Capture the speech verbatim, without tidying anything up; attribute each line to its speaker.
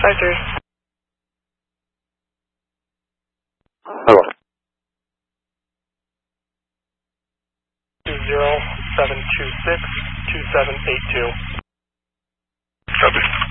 Speaker 1: five three.
Speaker 2: Hello.
Speaker 3: Two zero seven two six two seven eight two.
Speaker 2: Copy.